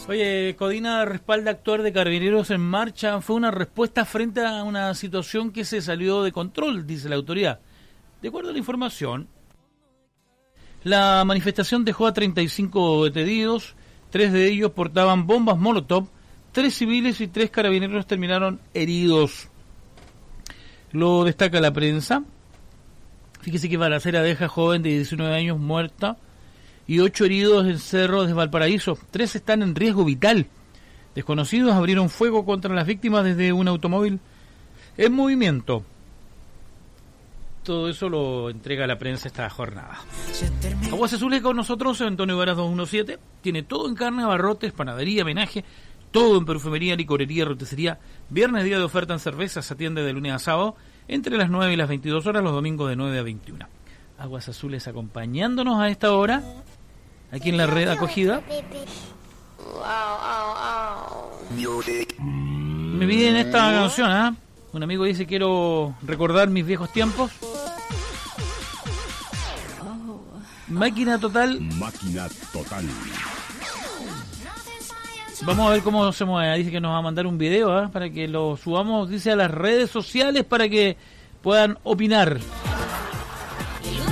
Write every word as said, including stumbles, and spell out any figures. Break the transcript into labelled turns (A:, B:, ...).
A: Oye, Codina respalda actuar de Carabineros en marcha. Fue una respuesta frente a una situación que se salió de control, dice la autoridad. De acuerdo a la información, la manifestación dejó a treinta y cinco detenidos, tres de ellos portaban bombas Molotov, tres civiles y tres carabineros terminaron heridos. Lo destaca la prensa. Fíjese que balacera deja joven de diecinueve años muerta y ocho heridos en Cerro de Valparaíso. Tres están en riesgo vital. Desconocidos abrieron fuego contra las víctimas desde un automóvil en movimiento. Todo eso lo entrega la prensa esta jornada. Aguas Azules con nosotros, Antonio Varas doscientos diecisiete. Tiene todo en carne, abarrotes, panadería, menaje, todo en perfumería, licorería, roticería. Viernes, día de oferta en cervezas, atiende de lunes a sábado, entre las nueve y las veintidós horas, los domingos de nueve a veintiuna. Aguas Azules acompañándonos a esta hora, aquí en la red acogida. Me piden esta canción, ¿ah? ¿eh? Un amigo dice, quiero recordar mis viejos tiempos. Máquina Total.
B: Máquina Total.
A: Vamos a ver cómo se mueve. Dice que nos va a mandar un video, ¿eh? Para que lo subamos, dice, a las redes sociales para que puedan opinar.